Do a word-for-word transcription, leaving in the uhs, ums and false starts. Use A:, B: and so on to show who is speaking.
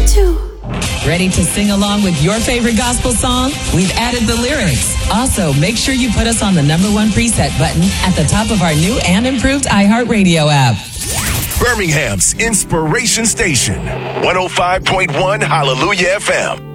A: too.
B: Ready to sing along with your favorite gospel song? We've added the lyrics. Also, make sure you put us on the number one preset button at the top of our new and improved iHeartRadio app.
C: Birmingham's Inspiration Station, one oh five point one Hallelujah F M.